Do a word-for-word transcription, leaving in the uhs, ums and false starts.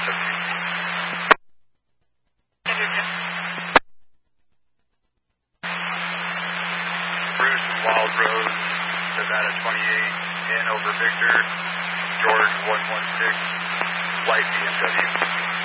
Bruce from Wild Rose, Nevada twenty-eight, in over Victor, George one one six, white B M W.